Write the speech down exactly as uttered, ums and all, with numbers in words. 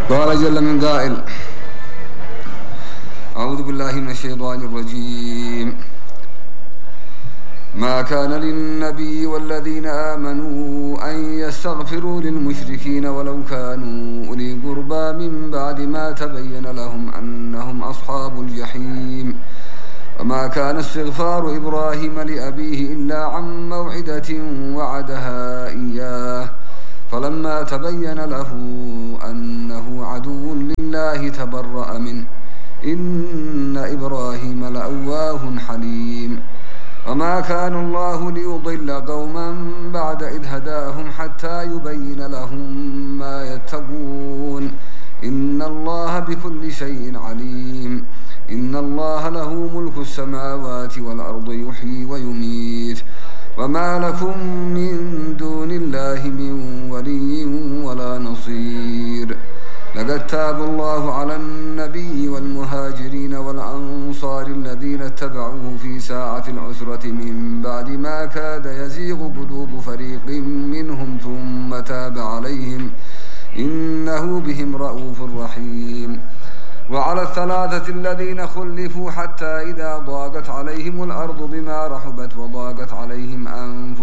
قال جل من قائل: أعوذ بالله من الشيطان الرجيم. ما كان للنبي والذين آمنوا أن يستغفروا للمشركين ولو كانوا أولي قربى من بعد ما تبين لهم أنهم أصحاب الجحيم. وما كان استغفار إبراهيم لأبيه إلا عن موعدة وعدها إياه، فلما تبين له أنه عدو لله تبرأ منه، إن إبراهيم لأواه حليم. وما كان الله ليضل قوما بعد إذ هداهم حتى يبين لهم ما يتقون، إن الله بكل شيء عليم. إن الله له ملك السماوات والأرض يحيي ويميت، وما لكم من دون الله من ولي ولا نصير. لقد تاب الله على النبي والمهاجرين والأنصار الذين اتبعوه في ساعة العسرة من بعد ما كاد يزيغ قلوب فريق منهم ثم تاب عليهم، إنه بهم رؤوف رحيم. وعلى الثلاثة الذين خلفوا حتى إذا ضاقت عليهم الأرض بما رحبت وضاقت عليهم أنفسهم